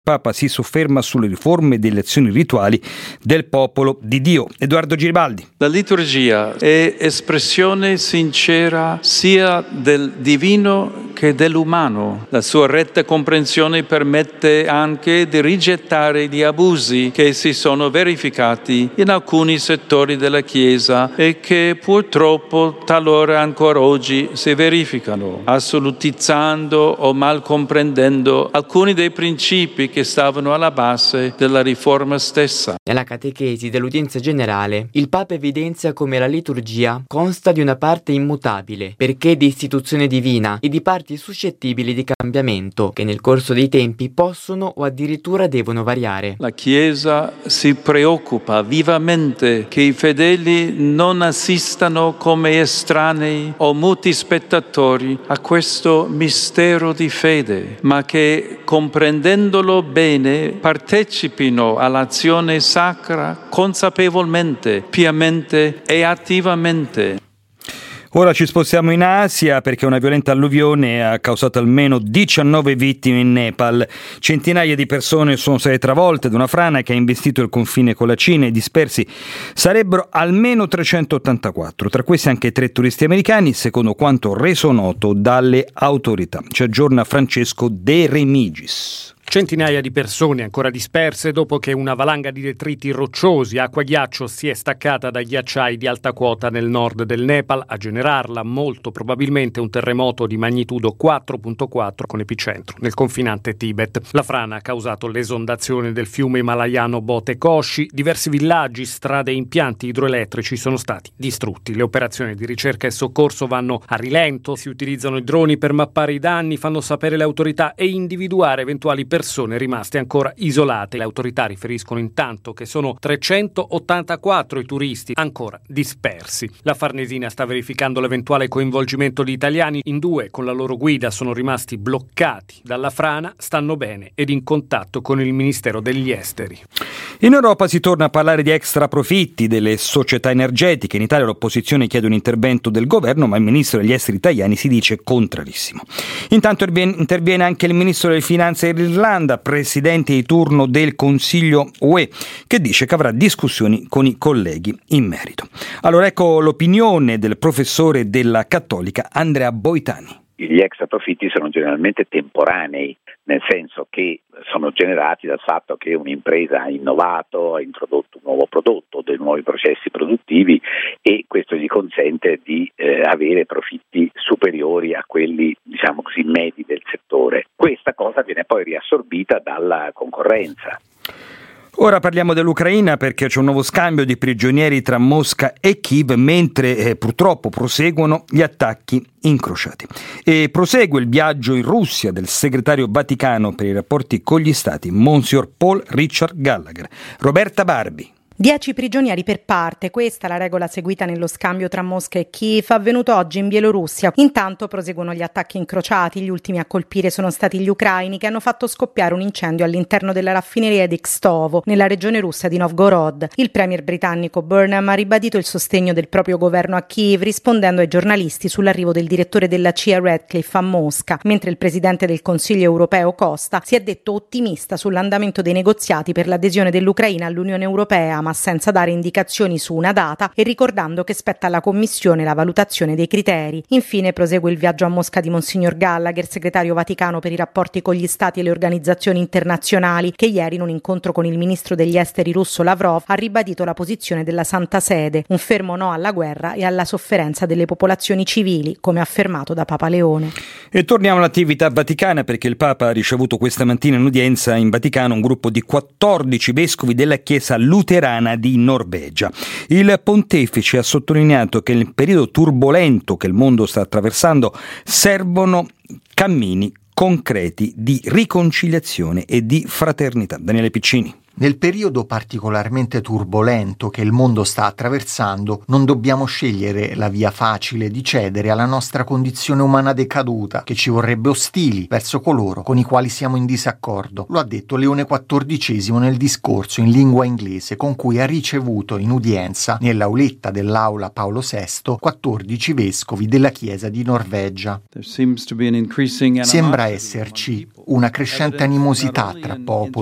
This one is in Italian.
Papa si sofferma sulle riforme delle azioni rituali del popolo di Dio. Edoardo Giribaldi. La liturgia è espressione sincera sia del divino che dell'umano. La sua retta comprensione permette anche di rigettare gli abusi che si sono verificati in alcuni settori della Chiesa e che purtroppo talora ancora oggi si verificano, assolutizzando o mal comprendendo alcuni dei principi che stavano alla base della riforma stessa. Nella catechesi dell'udienza generale, il Papa evidenzia come la liturgia consta di una parte immutabile, perché di istituzione divina, e di parti suscettibili di cambiamento, che nel corso dei tempi possono o addirittura devono variare. La Chiesa si preoccupa vivamente che i fedeli non assistano come estranei o muti spettatori a questo mistero di fede, ma che comprendendolo bene partecipino all'azione sacra consapevolmente, piamente e attivamente. Ora ci spostiamo in Asia perché una violenta alluvione ha causato almeno 19 vittime in Nepal. Centinaia di persone sono state travolte da una frana che ha investito il confine con la Cina e dispersi sarebbero almeno 384, tra questi anche 3 turisti americani, secondo quanto reso noto dalle autorità. Ci aggiorna Francesco De Remigis. Centinaia di persone ancora disperse dopo che una valanga di detriti rocciosi, acqua ghiaccio, si è staccata dai ghiacciai di alta quota nel nord del Nepal, a generarla molto probabilmente un terremoto di magnitudo 4.4 con epicentro nel confinante Tibet. La frana ha causato l'esondazione del fiume himalayano Bote Koshi, diversi villaggi, strade e impianti idroelettrici sono stati distrutti. Le operazioni di ricerca e soccorso vanno a rilento, si utilizzano i droni per mappare i danni, fanno sapere le autorità e individuare eventuali persone rimaste ancora isolate. Le autorità riferiscono intanto che sono 384 i turisti ancora dispersi. La Farnesina sta verificando l'eventuale coinvolgimento di italiani. In 2 con la loro guida sono rimasti bloccati dalla frana, stanno bene ed in contatto con il Ministero degli Esteri. In Europa si torna a parlare di extra profitti delle società energetiche. In Italia l'opposizione chiede un intervento del governo, ma il ministro degli esteri italiani si dice contrarissimo. Intanto interviene anche il ministro delle finanze dell'Irlanda, presidente di turno del Consiglio UE, che dice che avrà discussioni con i colleghi in merito. Allora ecco l'opinione del professore della Cattolica Andrea Boitani. Gli extra profitti sono generalmente temporanei, nel senso che sono generati dal fatto che un'impresa ha innovato, ha introdotto un nuovo prodotto, dei nuovi processi produttivi e questo gli consente di avere profitti superiori a quelli, diciamo così, medi del settore. Questa cosa viene poi riassorbita dalla concorrenza. Ora parliamo dell'Ucraina perché c'è un nuovo scambio di prigionieri tra Mosca e Kiev mentre purtroppo proseguono gli attacchi incrociati. E prosegue il viaggio in Russia del segretario Vaticano per i rapporti con gli Stati, Monsignor Paul Richard Gallagher. Roberta Barbi. 10 prigionieri per parte, questa è la regola seguita nello scambio tra Mosca e Kiev, avvenuto oggi in Bielorussia. Intanto proseguono gli attacchi incrociati, gli ultimi a colpire sono stati gli ucraini che hanno fatto scoppiare un incendio all'interno della raffineria di Kstovo, nella regione russa di Novgorod. Il premier britannico Burnham ha ribadito il sostegno del proprio governo a Kiev, rispondendo ai giornalisti sull'arrivo del direttore della CIA Radcliffe a Mosca, mentre il presidente del Consiglio europeo Costa si è detto ottimista sull'andamento dei negoziati per l'adesione dell'Ucraina all'Unione Europea, ma senza dare indicazioni su una data e ricordando che spetta alla Commissione la valutazione dei criteri. Infine prosegue il viaggio a Mosca di Monsignor Gallagher, segretario Vaticano per i rapporti con gli Stati e le organizzazioni internazionali, che ieri in un incontro con il ministro degli esteri russo Lavrov ha ribadito la posizione della Santa Sede, un fermo no alla guerra e alla sofferenza delle popolazioni civili, come affermato da Papa Leone. E torniamo all'attività vaticana perché il Papa ha ricevuto questa mattina in udienza in Vaticano un gruppo di 14 vescovi della Chiesa luterana di Norvegia. Il pontefice ha sottolineato che nel periodo turbolento che il mondo sta attraversando servono cammini concreti di riconciliazione e di fraternità. Daniele Piccini. Nel periodo particolarmente turbolento che il mondo sta attraversando, non dobbiamo scegliere la via facile di cedere alla nostra condizione umana decaduta, che ci vorrebbe ostili verso coloro con i quali siamo in disaccordo. Lo ha detto Leone XIV nel discorso in lingua inglese con cui ha ricevuto in udienza, nell'auletta dell'Aula Paolo VI, 14 vescovi della Chiesa di Norvegia. Sembra esserci una crescente animosità tra popoli